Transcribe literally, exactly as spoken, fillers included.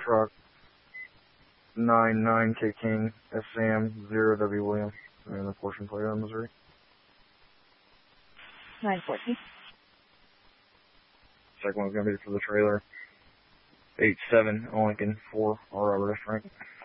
truck, nine nine K King, S Sam, zero W William, and the portion plate on Missouri. nine fourteen. Second one's going to be for the trailer, eight seven Lincoln, four R Robert F. Frank.